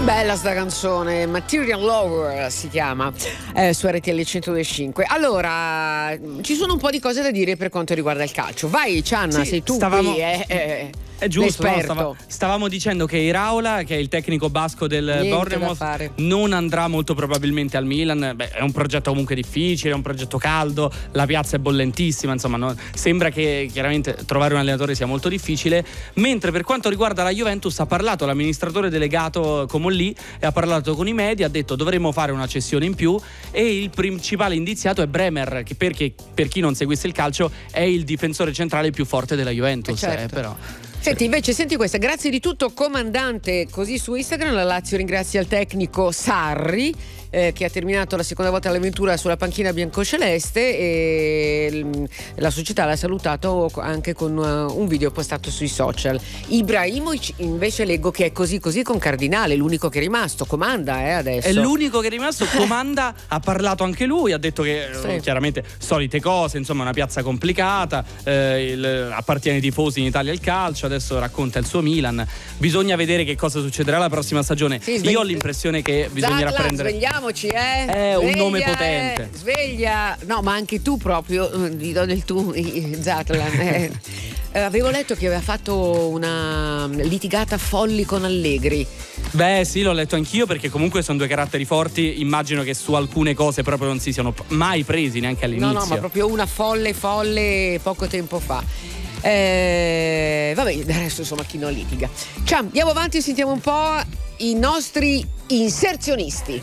Bella sta canzone, Material Lover si chiama, su RTL 102.5. Allora, ci sono un po' di cose da dire per quanto riguarda il calcio. Vai Cianna, sei tu qui, no? Stavamo dicendo che Iraola, che è il tecnico basco del Bournemouth, non andrà molto probabilmente al Milan. Beh, è un progetto comunque difficile, è un progetto caldo, la piazza è bollentissima, insomma sembra che chiaramente trovare un allenatore sia molto difficile. Mentre per quanto riguarda la Juventus ha parlato l'amministratore delegato Comolli e ha parlato con i media, ha detto dovremmo fare una cessione in più, e il principale indiziato è Bremer, che perché per chi non seguisse il calcio è il difensore centrale più forte della Juventus. Però Senti, invece, senti questa: grazie di tutto comandante, così su Instagram la Lazio ringrazia il tecnico Sarri, che ha terminato la seconda volta l'avventura sulla panchina biancoceleste, e la società l'ha salutato anche con un video postato sui social. Ibrahimovic invece leggo che è così con Cardinale, l'unico che è rimasto, comanda adesso. È l'unico che è rimasto, comanda, ha parlato anche lui, ha detto che chiaramente solite cose, insomma una piazza complicata, appartiene ai tifosi in Italia il calcio, adesso racconta il suo Milan, bisogna vedere che cosa succederà la prossima stagione. Io ho l'impressione che bisognerà prendere... Svegliamoci, sveglia, un nome potente. Sveglia, no, ma anche tu proprio, gli do del tu, Zatlan. Avevo letto che aveva fatto una litigata folli con Allegri. Beh sì, l'ho letto anch'io, perché comunque sono due caratteri forti, immagino che su alcune cose proprio non si siano mai presi neanche all'inizio. No, ma proprio una folle poco tempo fa. Vabbè, adesso insomma chi non litiga. Ciao, andiamo avanti e sentiamo un po' i nostri inserzionisti.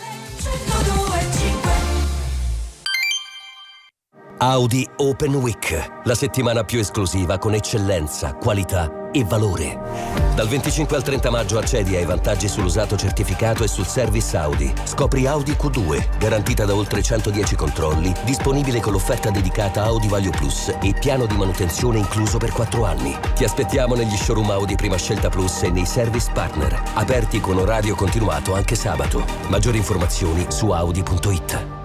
Audi Open Week, la settimana più esclusiva con eccellenza, qualità e valore. Dal 25 al 30 maggio accedi ai vantaggi sull'usato certificato e sul service Audi. Scopri Audi Q2, garantita da oltre 110 controlli, disponibile con l'offerta dedicata Audi Value Plus e piano di manutenzione incluso per 4 anni. Ti aspettiamo negli showroom Audi Prima Scelta Plus e nei service partner, aperti con orario continuato anche sabato. Maggiori informazioni su audi.it.